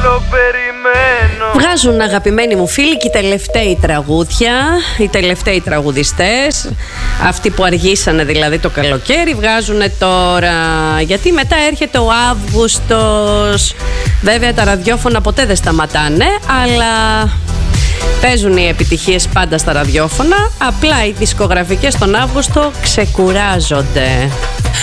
Βγάζουν, αγαπημένοι μου φίλοι, και οι τελευταίοι τραγούδια, οι τελευταίοι τραγουδιστές, αυτοί που αργήσανε δηλαδή το καλοκαίρι, βγάζουν τώρα, γιατί μετά έρχεται ο Αύγουστος. Βέβαια τα ραδιόφωνα ποτέ δεν σταματάνε, αλλά παίζουν οι επιτυχίες πάντα στα ραδιόφωνα. Απλά οι δισκογραφικές τον Αύγουστο ξεκουράζονται.